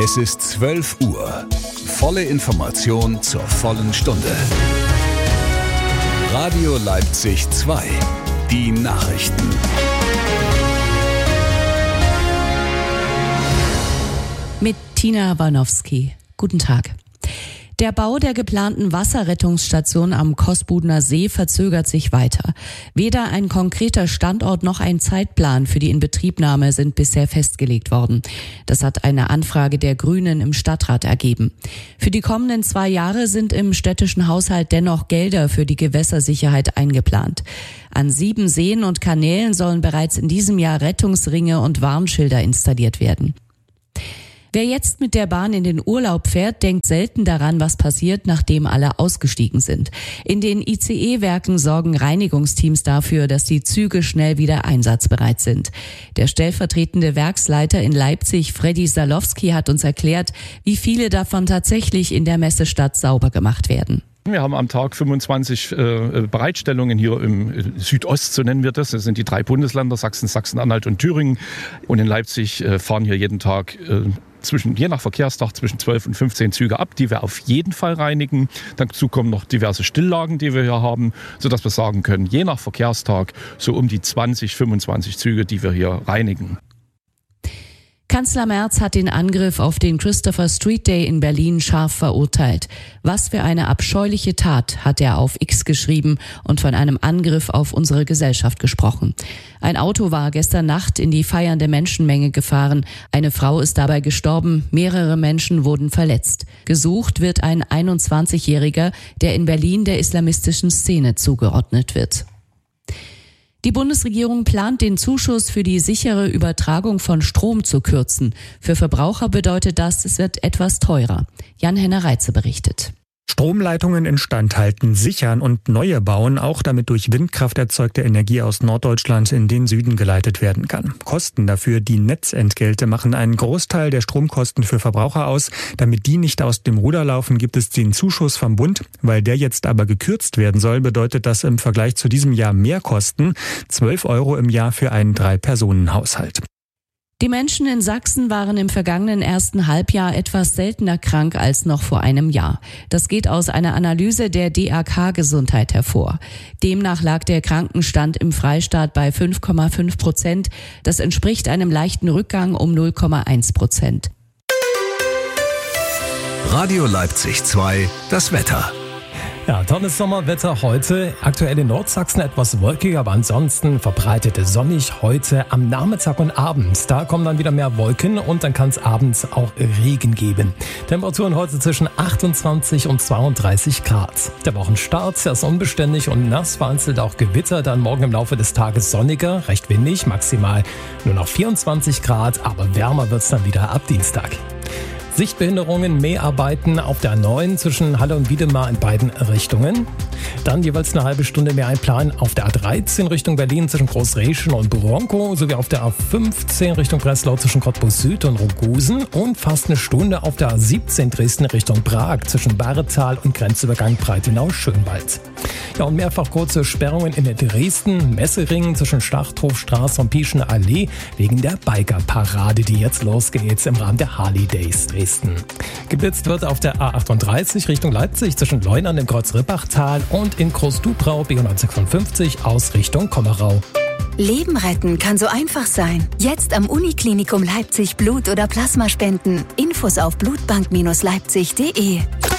Es ist 12 Uhr. Volle Information zur vollen Stunde. Radio Leipzig 2. Die Nachrichten. Mit Tina Warnowski. Guten Tag. Der Bau der geplanten Wasserrettungsstation am Kosbudener See verzögert sich weiter. Weder ein konkreter Standort noch ein Zeitplan für die Inbetriebnahme sind bisher festgelegt worden. Das hat eine Anfrage der Grünen im Stadtrat ergeben. Für die kommenden 2 Jahre sind im städtischen Haushalt dennoch Gelder für die Gewässersicherheit eingeplant. An 7 Seen und Kanälen sollen bereits in diesem Jahr Rettungsringe und Warnschilder installiert werden. Wer jetzt mit der Bahn in den Urlaub fährt, denkt selten daran, was passiert, nachdem alle ausgestiegen sind. In den ICE-Werken sorgen Reinigungsteams dafür, dass die Züge schnell wieder einsatzbereit sind. Der stellvertretende Werksleiter in Leipzig, Freddy Salowski, hat uns erklärt, wie viele davon tatsächlich in der Messestadt sauber gemacht werden. Wir haben am Tag 25 Bereitstellungen hier im Südost, so nennen wir das. Das sind die 3 Bundesländer, Sachsen, Sachsen-Anhalt und Thüringen. Und in Leipzig fahren hier jeden Tag je nach Verkehrstag zwischen 12 und 15 Züge ab, die wir auf jeden Fall reinigen. Dazu kommen noch diverse Stilllagen, die wir hier haben, sodass wir sagen können, je nach Verkehrstag so um die 20, 25 Züge, die wir hier reinigen. Kanzler Merz hat den Angriff auf den Christopher Street Day in Berlin scharf verurteilt. Was für eine abscheuliche Tat, hat er auf X geschrieben und von einem Angriff auf unsere Gesellschaft gesprochen. Ein Auto war gestern Nacht in die feiernde Menschenmenge gefahren. Eine Frau ist dabei gestorben, mehrere Menschen wurden verletzt. Gesucht wird ein 21-Jähriger, der in Berlin der islamistischen Szene zugeordnet wird. Die Bundesregierung plant, den Zuschuss für die sichere Übertragung von Strom zu kürzen. Für Verbraucher bedeutet das, es wird etwas teurer. Jan-Henner Reitze berichtet. Stromleitungen instand halten, sichern und neue bauen, auch damit durch Windkraft erzeugte Energie aus Norddeutschland in den Süden geleitet werden kann. Kosten dafür, die Netzentgelte, machen einen Großteil der Stromkosten für Verbraucher aus. Damit die nicht aus dem Ruder laufen, gibt es den Zuschuss vom Bund. Weil der jetzt aber gekürzt werden soll, bedeutet das im Vergleich zu diesem Jahr mehr Kosten. 12 € im Jahr für einen 3-Personen-Haushalt. Die Menschen in Sachsen waren im vergangenen ersten Halbjahr etwas seltener krank als noch vor einem Jahr. Das geht aus einer Analyse der DAK Gesundheit hervor. Demnach lag der Krankenstand im Freistaat bei 5,5%. Das entspricht einem leichten Rückgang um 0,1%. Radio Leipzig 2, das Wetter. Ja, tolles Sommerwetter heute. Aktuell in Nordsachsen etwas wolkig, aber ansonsten verbreitet sonnig heute am Nachmittag und Abend. Da kommen dann wieder mehr Wolken und dann kann es abends auch Regen geben. Temperaturen heute zwischen 28 und 32 Grad. Der Wochenstart ist unbeständig und nass, vereinzelt auch Gewitter. Dann morgen im Laufe des Tages sonniger, recht windig, maximal nur noch 24 Grad, aber wärmer wird es dann wieder ab Dienstag. Sichtbehinderungen, Mäharbeiten auf der A9 zwischen Halle und Wiedemar in beiden Richtungen. Dann jeweils eine halbe Stunde mehr einplanen auf der A13 Richtung Berlin zwischen Großreschen und Bronkow sowie auf der A15 Richtung Breslau zwischen Cottbus Süd und Rogosen und fast eine Stunde auf der A17 Dresden Richtung Prag zwischen Baretal und Grenzübergang Breitenau-Schönwald. Ja, und mehrfach kurze Sperrungen in Dresden, Messering zwischen Schlachthofstraße und Pieschener Allee wegen der Biker-Parade, die jetzt losgeht im Rahmen der Harley Days Dresden. Geblitzt wird auf der A38 Richtung Leipzig zwischen Leunern im Kreuz-Rippachtal und in Groß-Dubrau B156 aus Richtung Kommerau. Leben retten kann so einfach sein. Jetzt am Uniklinikum Leipzig Blut oder Plasma spenden. Infos auf blutbank-leipzig.de.